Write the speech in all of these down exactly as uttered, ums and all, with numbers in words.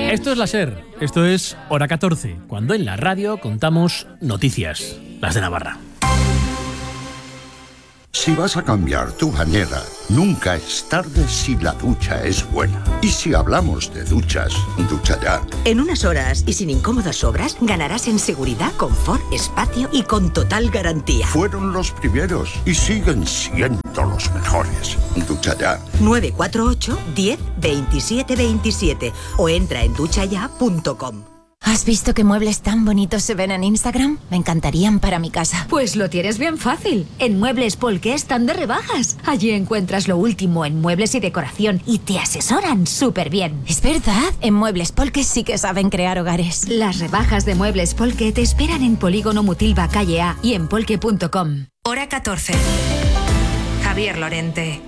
Esto es la SER, esto es Hora catorce, cuando en la radio contamos noticias, las de Navarra. Si vas a cambiar tu bañera, nunca es tarde si la ducha es buena. Y si hablamos de duchas, ducha ya. En unas horas y sin incómodas obras, ganarás en seguridad, confort, espacio y con total garantía. Fueron los primeros y siguen siendo los mejores. Ducha ya. nueve cuatro ocho, diez, veintisiete veintisiete o entra en ducha ya punto com. ¿Has visto qué muebles tan bonitos se ven en Instagram? Me encantarían para mi casa. Pues lo tienes bien fácil. En Muebles Polke están de rebajas. Allí encuentras lo último en muebles y decoración y te asesoran súper bien. Es verdad, en Muebles Polke sí que saben crear hogares. Las rebajas de Muebles Polke te esperan en Polígono Mutilva, calle A y en polke punto com. Hora catorce. Javier Lorente.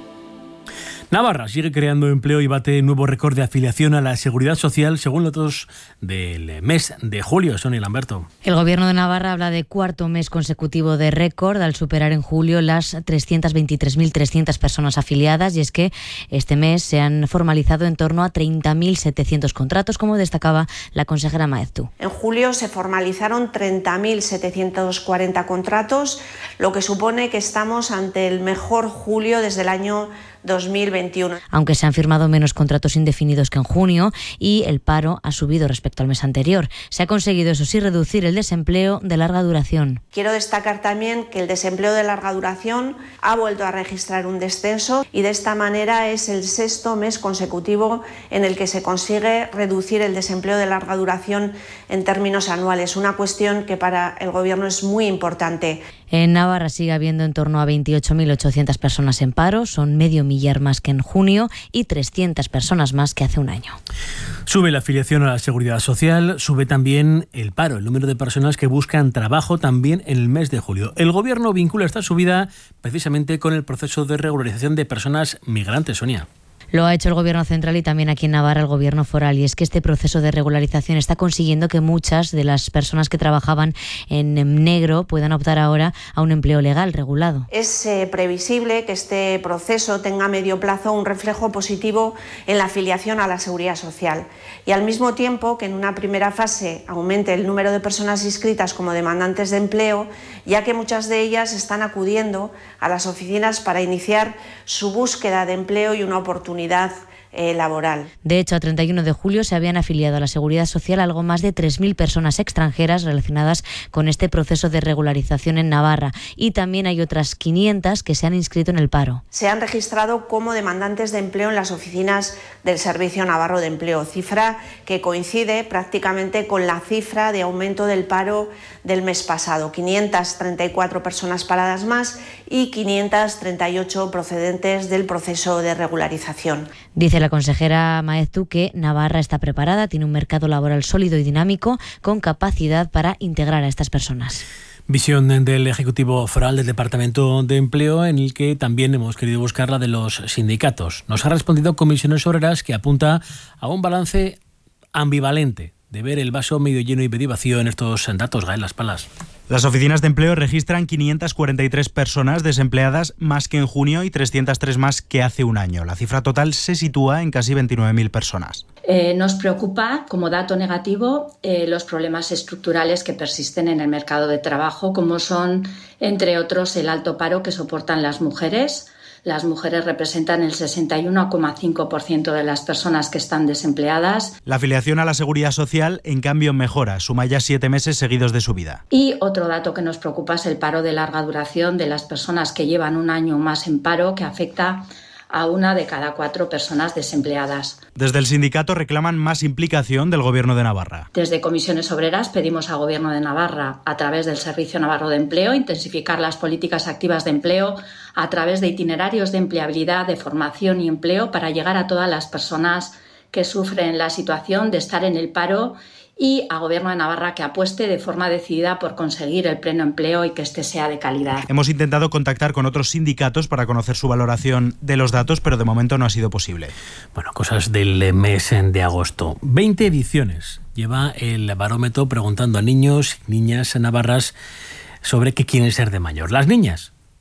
Navarra sigue creando empleo y bate nuevo récord de afiliación a la Seguridad Social según los datos del mes de julio. Sonia Lamberto. El Gobierno de Navarra habla de cuarto mes consecutivo de récord al superar en julio las trescientas veintitrés mil trescientas personas afiliadas, y es que este mes se han formalizado en torno a treinta mil setecientos contratos, como destacaba la consejera Maeztu. En julio se formalizaron treinta mil setecientos cuarenta contratos, lo que supone que estamos ante el mejor julio desde el año dos mil veintiuno. Aunque se han firmado menos contratos indefinidos que en junio y el paro ha subido respecto al mes anterior, se ha conseguido, eso sí, reducir el desempleo de larga duración. Quiero destacar también que el desempleo de larga duración ha vuelto a registrar un descenso y de esta manera es el sexto mes consecutivo en el que se consigue reducir el desempleo de larga duración en términos anuales, una cuestión que para el Gobierno es muy importante. En Navarra sigue habiendo en torno a veintiocho mil ochocientas personas en paro, son medio millar más que en junio y trescientas personas más que hace un año. Sube la afiliación a la Seguridad Social, sube también el paro, el número de personas que buscan trabajo también en el mes de julio. El Gobierno vincula esta subida precisamente con el proceso de regularización de personas migrantes, Sonia. Lo ha hecho el Gobierno central y también aquí en Navarra el Gobierno foral, y es que este proceso de regularización está consiguiendo que muchas de las personas que trabajaban en negro puedan optar ahora a un empleo legal, regulado. Es eh, previsible que este proceso tenga a medio plazo un reflejo positivo en la afiliación a la Seguridad Social y al mismo tiempo que en una primera fase aumente el número de personas inscritas como demandantes de empleo, ya que muchas de ellas están acudiendo a las oficinas para iniciar su búsqueda de empleo y una oportunidad Eh, laboral. De hecho, a treinta y uno de julio se habían afiliado a la Seguridad Social algo más de tres mil personas extranjeras relacionadas con este proceso de regularización en Navarra, y también hay otras quinientas que se han inscrito en el paro. Se han registrado como demandantes de empleo en las oficinas del Servicio Navarro de Empleo, cifra que coincide prácticamente con la cifra de aumento del paro del mes pasado, quinientas treinta y cuatro personas paradas más y quinientas treinta y ocho procedentes del proceso de regularización. Dice la consejera Maeztu que Navarra está preparada, tiene un mercado laboral sólido y dinámico con capacidad para integrar a estas personas. Visión del Ejecutivo Foral del Departamento de Empleo, en el que también hemos querido buscar la de los sindicatos. Nos ha respondido Comisiones Obreras, que apunta a un balance ambivalente de ver el vaso medio lleno y medio vacío en estos datos. Gael Las Palas. Las oficinas de empleo registran quinientas cuarenta y tres personas desempleadas más que en junio y trescientas tres más que hace un año. La cifra total se sitúa en casi veintinueve mil personas. Eh, nos preocupa como dato negativo eh, los problemas estructurales que persisten en el mercado de trabajo, como son, entre otros, el alto paro que soportan las mujeres. Las mujeres representan el sesenta y uno coma cinco por ciento de las personas que están desempleadas. La afiliación a la Seguridad Social, en cambio, mejora, suma ya siete meses seguidos de subida. Y otro dato que nos preocupa es el paro de larga duración de las personas que llevan un año más en paro, que afecta a una de cada cuatro personas desempleadas. Desde el sindicato reclaman más implicación del Gobierno de Navarra. Desde Comisiones Obreras pedimos al Gobierno de Navarra, a través del Servicio Navarro de Empleo, intensificar las políticas activas de empleo a través de itinerarios de empleabilidad, de formación y empleo para llegar a todas las personas que sufren la situación de estar en el paro, y al Gobierno de Navarra que apueste de forma decidida por conseguir el pleno empleo y que este sea de calidad. Hemos intentado contactar con otros sindicatos para conocer su valoración de los datos, pero de momento no ha sido posible. Bueno, cosas del mes de agosto. veinte ediciones lleva el barómetro preguntando a niños y niñas navarras sobre qué quieren ser de mayor. Las niñas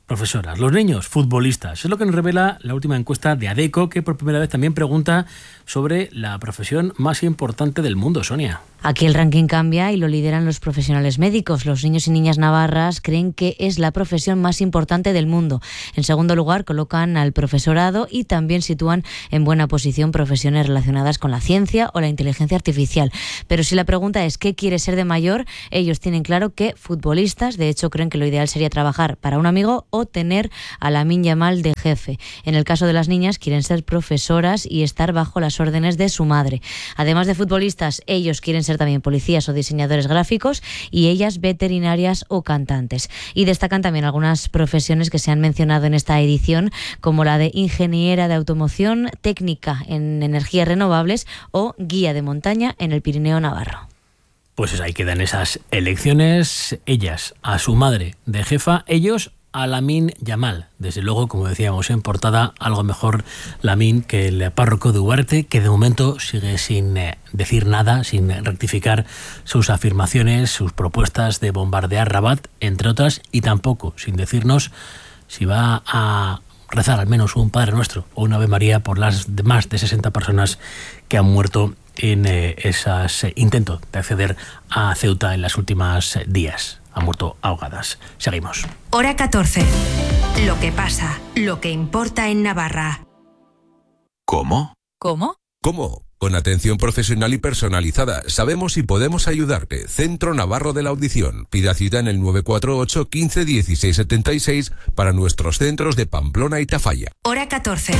profesoras, los niños, futbolistas. Es lo que nos revela la última encuesta de ADECO, que por primera vez también pregunta sobre la profesión más importante del mundo, Sonia. Aquí el ranking cambia y lo lideran los profesionales médicos. Los niños y niñas navarras creen que es la profesión más importante del mundo. En segundo lugar, colocan al profesorado y también sitúan en buena posición profesiones relacionadas con la ciencia o la inteligencia artificial. Pero si la pregunta es ¿qué quieres ser de mayor?, ellos tienen claro que futbolistas. De hecho, creen que lo ideal sería trabajar para un amigo o tener a Lamine Yamal de jefe. En el caso de las niñas, quieren ser profesoras y estar bajo las órdenes de su madre. Además de futbolistas, ellos quieren ser también policías o diseñadores gráficos y ellas veterinarias o cantantes. Y destacan también algunas profesiones que se han mencionado en esta edición, como la de ingeniera de automoción, técnica en energías renovables o guía de montaña en el Pirineo navarro. Pues ahí quedan esas elecciones. Ellas a su madre de jefa, ellos a Lamine Yamal. Desde luego, como decíamos en portada, algo mejor Lamine que el párroco de Ugarte, que de momento sigue sin eh, decir nada, sin rectificar sus afirmaciones, sus propuestas de bombardear Rabat, entre otras, y tampoco sin decirnos si va a rezar al menos un Padre Nuestro o una Ave María por las más de sesenta personas que han muerto en eh, esos eh, intentos de acceder a Ceuta en los últimos eh, días. Han muerto ahogadas. Seguimos. Hora catorce. Lo que pasa, lo que importa en Navarra. ¿Cómo? ¿Cómo? ¿Cómo? Con atención profesional y personalizada. Sabemos y podemos ayudarte. Centro Navarro de la Audición. Pida cita en el nueve cuatro ocho, quince, dieciséis setenta y seis para nuestros centros de Pamplona y Tafalla. Hora catorce.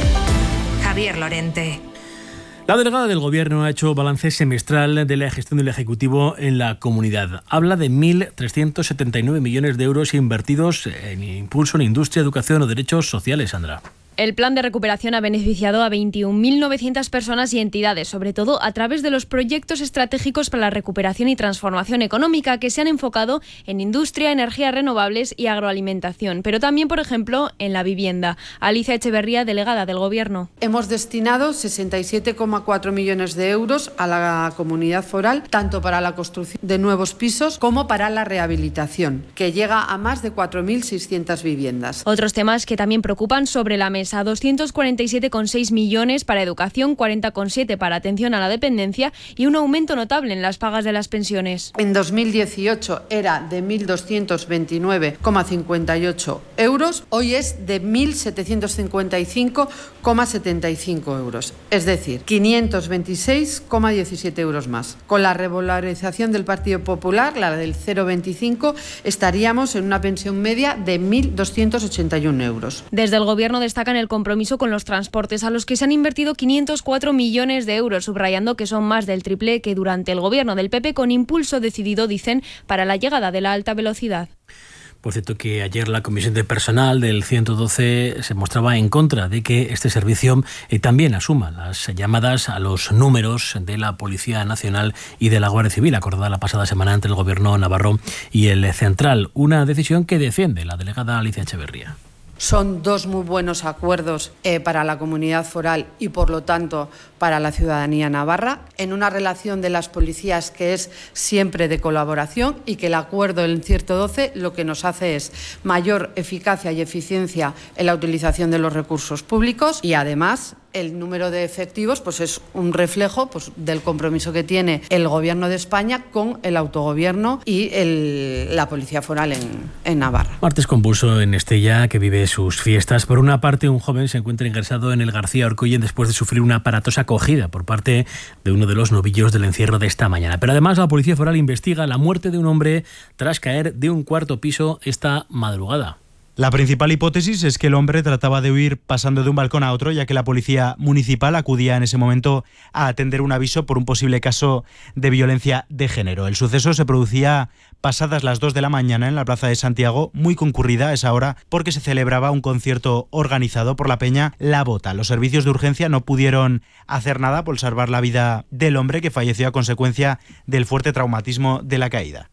Javier Lorente. La delegada del Gobierno ha hecho balance semestral de la gestión del Ejecutivo en la comunidad. Habla de mil trescientos setenta y nueve millones de euros invertidos en impulso en industria, educación o derechos sociales, Sandra. El plan de recuperación ha beneficiado a veintiún mil novecientas personas y entidades, sobre todo a través de los proyectos estratégicos para la recuperación y transformación económica que se han enfocado en industria, energías renovables y agroalimentación, pero también, por ejemplo, en la vivienda. Alicia Echeverría, delegada del Gobierno. Hemos destinado sesenta y siete coma cuatro millones de euros a la comunidad foral, tanto para la construcción de nuevos pisos como para la rehabilitación, que llega a más de cuatro mil seiscientas viviendas. Otros temas que también preocupan sobre la mesa: doscientos cuarenta y siete coma seis millones para educación, cuarenta coma siete para atención a la dependencia y un aumento notable en las pagas de las pensiones. En dos mil dieciocho era de mil doscientos veintinueve coma cincuenta y ocho euros, hoy es de mil setecientos cincuenta y cinco coma setenta y cinco euros, es decir, quinientos veintiséis coma diecisiete euros más. Con la revalorización del Partido Popular, la del cero coma veinticinco, estaríamos en una pensión media de mil doscientos ochenta y uno euros. Desde el Gobierno destacan el compromiso con los transportes, a los que se han invertido quinientos cuatro millones de euros, subrayando que son más del triple que durante el Gobierno del P P, con impulso decidido, dicen, para la llegada de la alta velocidad. Por cierto, que ayer la Comisión de Personal del ciento doce se mostraba en contra de que este servicio eh, también asuma las llamadas a los números de la Policía Nacional y de la Guardia Civil, acordada la pasada semana entre el Gobierno navarro y el central. Una decisión que defiende la delegada Alicia Echeverría. Son dos muy buenos acuerdos eh, para la comunidad foral y, por lo tanto, para la ciudadanía navarra, en una relación de las policías que es siempre de colaboración, y que el acuerdo del ciento doce lo que nos hace es mayor eficacia y eficiencia en la utilización de los recursos públicos, y además el número de efectivos pues es un reflejo pues, del compromiso que tiene el Gobierno de España con el autogobierno y el, la Policía Foral en, en Navarra. Martes convulso en Estella, que vive sus fiestas. Por una parte, un joven se encuentra ingresado en el García Orcoyen después de sufrir una aparatosa acogida por parte de uno de los novillos del encierro de esta mañana. Pero además la Policía Foral investiga la muerte de un hombre tras caer de un cuarto piso esta madrugada. La principal hipótesis es que el hombre trataba de huir pasando de un balcón a otro, ya que la policía municipal acudía en ese momento a atender un aviso por un posible caso de violencia de género. El suceso se producía pasadas las dos de la mañana en la Plaza de Santiago, muy concurrida a esa hora porque se celebraba un concierto organizado por la peña La Bota. Los servicios de urgencia no pudieron hacer nada por salvar la vida del hombre, que falleció a consecuencia del fuerte traumatismo de la caída.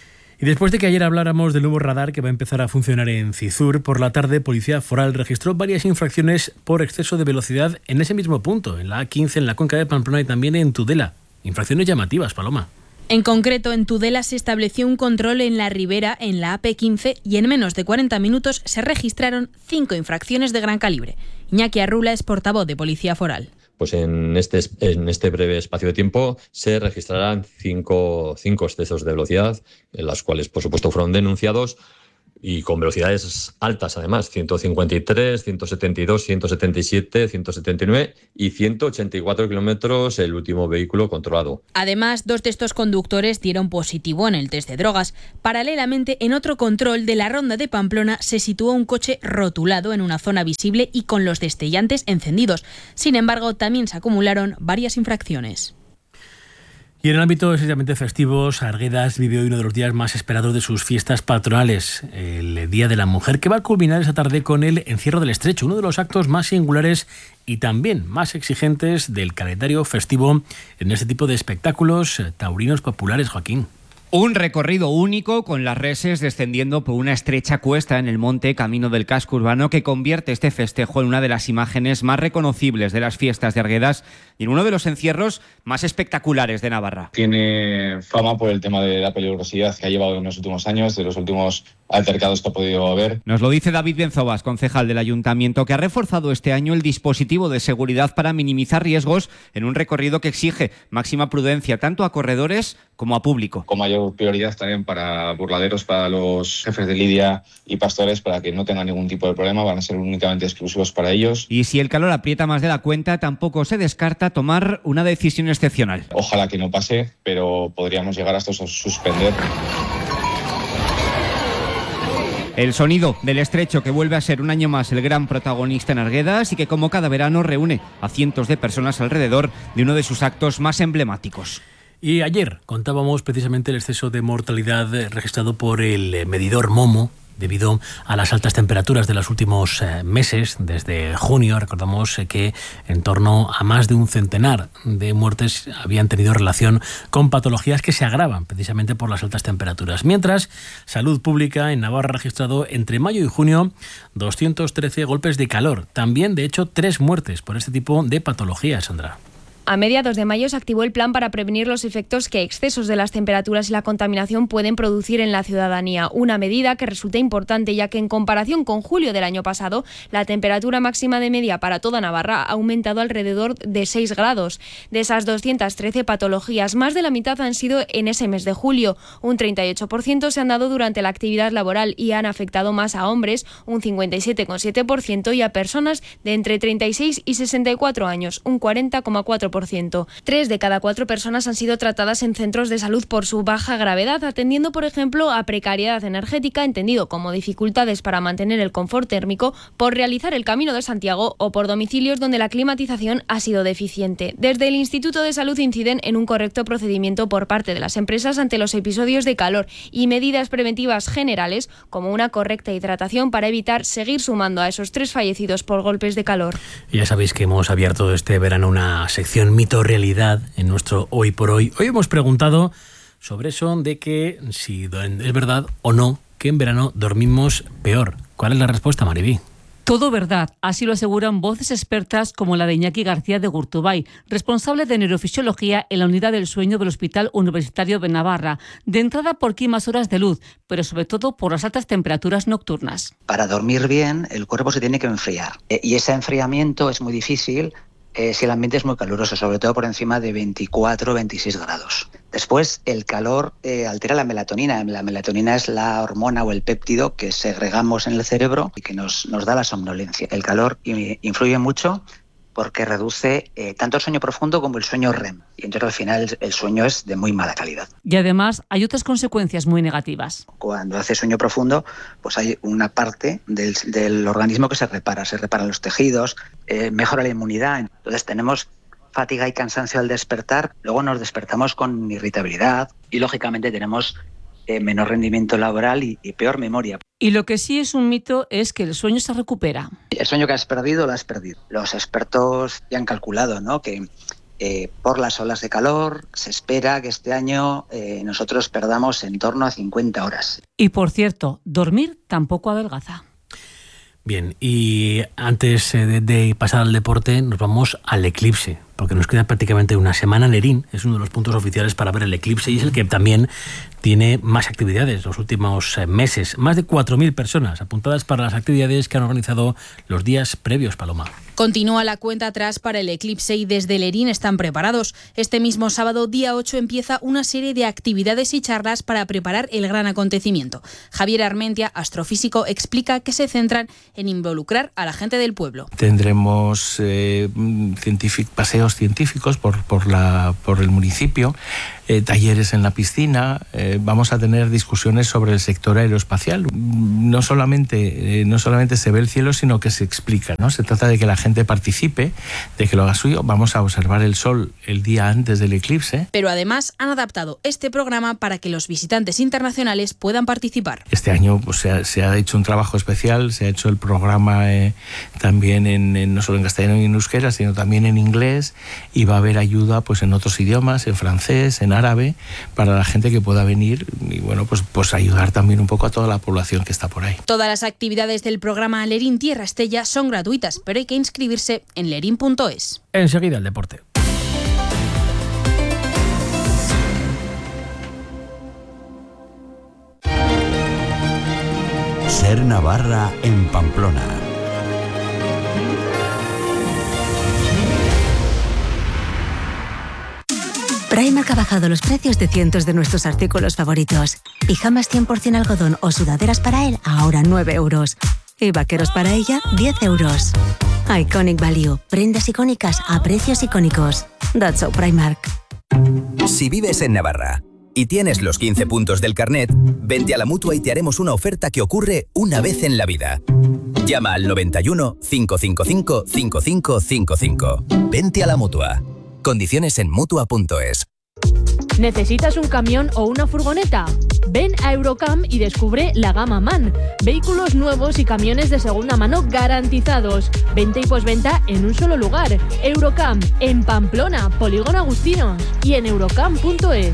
Y después de que ayer habláramos del nuevo radar que va a empezar a funcionar en Cizur, por la tarde Policía Foral registró varias infracciones por exceso de velocidad en ese mismo punto, en la A quince, en la Cuenca de Pamplona y también en Tudela. Infracciones llamativas, Paloma. En concreto, en Tudela se estableció un control en la Ribera, en la A P quince, y en menos de cuarenta minutos se registraron cinco infracciones de gran calibre. Iñaki Arrula es portavoz de Policía Foral. Pues en este, en este breve espacio de tiempo se registrarán cinco, cinco excesos de velocidad, en las cuales, por supuesto, fueron denunciados, y con velocidades altas además, ciento cincuenta y tres, ciento setenta y dos, ciento setenta y siete, ciento setenta y nueve y ciento ochenta y cuatro kilómetros el último vehículo controlado. Además, dos de estos conductores dieron positivo en el test de drogas. Paralelamente, en otro control de la Ronda de Pamplona se situó un coche rotulado en una zona visible y con los destellantes encendidos. Sin embargo, también se acumularon varias infracciones. Y en el ámbito esencialmente festivo, Arguedas vive hoy uno de los días más esperados de sus fiestas patronales, el Día de la Mujer, que va a culminar esta tarde con el Encierro del Estrecho, uno de los actos más singulares y también más exigentes del calendario festivo en este tipo de espectáculos taurinos populares, Joaquín. Un recorrido único con las reses descendiendo por una estrecha cuesta en el monte camino del casco urbano que convierte este festejo en una de las imágenes más reconocibles de las fiestas de Arguedas y en uno de los encierros más espectaculares de Navarra. Tiene fama por el tema de la peligrosidad que ha llevado en los últimos años, de los últimos altercados que ha podido haber. Nos lo dice David Benzobas, concejal del Ayuntamiento, que ha reforzado este año el dispositivo de seguridad para minimizar riesgos en un recorrido que exige máxima prudencia tanto a corredores como a público. Con mayor prioridad también para burladeros, para los jefes de lidia y pastores, para que no tengan ningún tipo de problema, van a ser únicamente exclusivos para ellos. Y si el calor aprieta más de la cuenta, tampoco se descarta tomar una decisión excepcional. Ojalá que no pase, pero podríamos llegar hasta suspender. El sonido del Estrecho, que vuelve a ser un año más el gran protagonista en Arguedas y que, como cada verano, reúne a cientos de personas alrededor de uno de sus actos más emblemáticos. Y ayer contábamos precisamente el exceso de mortalidad registrado por el medidor Momo debido a las altas temperaturas de los últimos meses. Desde junio recordamos que en torno a más de un centenar de muertes habían tenido relación con patologías que se agravan precisamente por las altas temperaturas. Mientras, Salud Pública en Navarra ha registrado entre mayo y junio doscientos trece golpes de calor. También, de hecho, tres muertes por este tipo de patologías, Sandra. A mediados de mayo se activó el plan para prevenir los efectos que excesos de las temperaturas y la contaminación pueden producir en la ciudadanía. Una medida que resulta importante ya que en comparación con julio del año pasado, la temperatura máxima de media para toda Navarra ha aumentado alrededor de seis grados. De esas doscientas trece patologías, más de la mitad han sido en ese mes de julio. Un treinta y ocho por ciento se han dado durante la actividad laboral y han afectado más a hombres, un cincuenta y siete coma siete por ciento, y a personas de entre treinta y seis y sesenta y cuatro años, un cuarenta coma cuatro por ciento. Tres de cada cuatro personas han sido tratadas en centros de salud por su baja gravedad, atendiendo, por ejemplo, a precariedad energética, entendido como dificultades para mantener el confort térmico, por realizar el Camino de Santiago o por domicilios donde la climatización ha sido deficiente. Desde el Instituto de Salud inciden en un correcto procedimiento por parte de las empresas ante los episodios de calor y medidas preventivas generales, como una correcta hidratación para evitar seguir sumando a esos tres fallecidos por golpes de calor. Ya sabéis que hemos abierto este verano una sección mito realidad en nuestro Hoy por Hoy. Hoy hemos preguntado sobre eso de que si es verdad o no que en verano dormimos peor. ¿Cuál es la respuesta, Maribí? Todo verdad, así lo aseguran voces expertas como la de Iñaki García de Gurtubay, responsable de neurofisiología en la unidad del sueño del Hospital Universitario de Navarra. De entrada porque hay más horas de luz, pero sobre todo por las altas temperaturas nocturnas. Para dormir bien, el cuerpo se tiene que enfriar. Y ese enfriamiento es muy difícil Eh, si el ambiente es muy caluroso, sobre todo por encima de veinticuatro o veintiséis grados. Después, el calor eh, altera la melatonina. La melatonina es la hormona o el péptido que segregamos en el cerebro y que nos, nos da la somnolencia. El calor influye mucho porque reduce eh, tanto el sueño profundo como el sueño R E M. Y entonces al final el, el sueño es de muy mala calidad. Y además hay otras consecuencias muy negativas. Cuando hace sueño profundo, pues hay una parte del, del organismo que se repara. Se reparan los tejidos, eh, mejora la inmunidad. Entonces tenemos fatiga y cansancio al despertar. Luego nos despertamos con irritabilidad y lógicamente tenemos eh, menor rendimiento laboral y, y peor memoria. Y lo que sí es un mito es que el sueño se recupera. El sueño que has perdido, lo has perdido. Los expertos ya han calculado, ¿no?, que eh, por las olas de calor se espera que este año eh, nosotros perdamos en torno a cincuenta horas. Y por cierto, dormir tampoco adelgaza. Bien, y antes de, de pasar al deporte, nos vamos al eclipse. porque nos queda prácticamente una semana. Lerín es uno de los puntos oficiales para ver el eclipse y es el que también tiene más actividades los últimos meses. Más de cuatro mil personas apuntadas para las actividades que han organizado los días previos, Paloma. Continúa la cuenta atrás para el eclipse y desde Lerín están preparados. Este mismo sábado, día ocho, empieza una serie de actividades y charlas para preparar el gran acontecimiento. Javier Armentia, astrofísico, explica que se centran en involucrar a la gente del pueblo. Tendremos eh, científic, paseos científicos por, por, la, por el municipio, eh, talleres en la piscina, eh, vamos a tener discusiones sobre el sector aeroespacial. No solamente, eh, no solamente se ve el cielo, sino que se explica, ¿no? Se trata de que la gente participe, de que lo haga suyo. Vamos a observar el sol el día antes del eclipse. Pero además han adaptado este programa para que los visitantes internacionales puedan participar. Este año pues, se, ha, se ha hecho un trabajo especial, se ha hecho el programa eh, también en, en, no solo en castellano y en euskera, sino también en inglés, y va a haber ayuda pues, en otros idiomas, en francés, en árabe, para la gente que pueda venir y bueno, pues, pues ayudar también un poco a toda la población que está por ahí. Todas las actividades del programa Lerín Tierra Estella son gratuitas, pero hay que inscribirse en lerín punto es. Enseguida el deporte. Ser Navarra en Pamplona. Primark ha bajado los precios de cientos de nuestros artículos favoritos. Pijamas cien por ciento algodón o sudaderas para él, ahora nueve euros. Y vaqueros para ella, diez euros. Iconic Value. Prendas icónicas a precios icónicos. That's so Primark. Si vives en Navarra y tienes los quince puntos del carnet, vente a la Mutua y te haremos una oferta que ocurre una vez en la vida. Llama al noventa y uno, cinco cinco cinco, cinco cinco cinco cinco. Vente a la Mutua. Condiciones en Mutua punto es. ¿Necesitas un camión o una furgoneta? Ven a Eurocam y descubre la gama MAN. Vehículos nuevos y camiones de segunda mano garantizados. Venta y posventa en un solo lugar. Eurocam, en Pamplona, Polígono Agustinos y en eurocam punto es.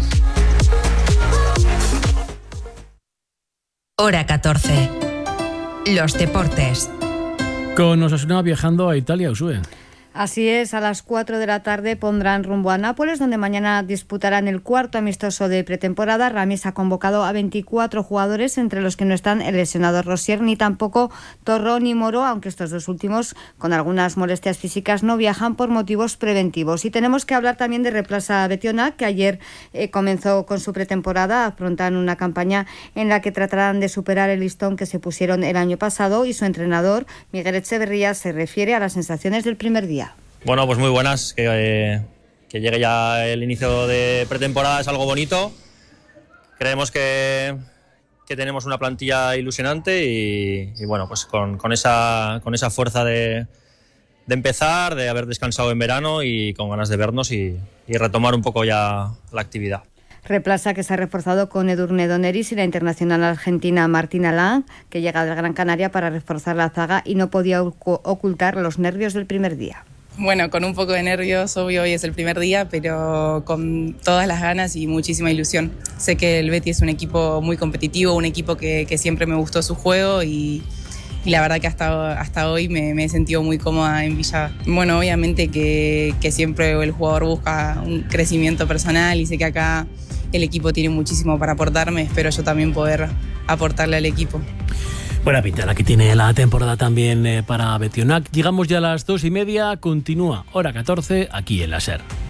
Hora catorce. Los deportes. Con Osasuna viajando a Italia, Usue. Así es, a las cuatro de la tarde pondrán rumbo a Nápoles, donde mañana disputarán el cuarto amistoso de pretemporada. Ramis ha convocado a veinticuatro jugadores, entre los que no están el lesionado Rosier, ni tampoco Torró ni Moro, aunque estos dos últimos, con algunas molestias físicas, no viajan por motivos preventivos. Y tenemos que hablar también de Replaza Betionac, que ayer eh, comenzó con su pretemporada. Afrontan una campaña en la que tratarán de superar el listón que se pusieron el año pasado, y su entrenador, Miguel Echeverría, se refiere a las sensaciones del primer día. Bueno, pues muy buenas, que, eh, que llegue ya el inicio de pretemporada es algo bonito. Creemos que, que tenemos una plantilla ilusionante y, y bueno, pues con, con, esa, con esa fuerza de, de empezar, de haber descansado en verano y con ganas de vernos y, y retomar un poco ya la actividad. Replaza que se ha reforzado con Edurne Doneris y la internacional argentina Martina Lang, que llega del Gran Canaria para reforzar la zaga y no podía ocultar los nervios del primer día. Bueno, con un poco de nervios, obvio, hoy es el primer día, pero con todas las ganas y muchísima ilusión. Sé que el Betis es un equipo muy competitivo, un equipo que, que siempre me gustó su juego y, y la verdad que hasta, hasta hoy me, me he sentido muy cómoda en Villa. Bueno, obviamente que, que siempre el jugador busca un crecimiento personal y sé que acá el equipo tiene muchísimo para aportarme, espero yo también poder aportarle al equipo. Buena pinta la que tiene la temporada también eh, para Betionac. Llegamos ya a las dos y media, continúa hora catorce aquí en la SER.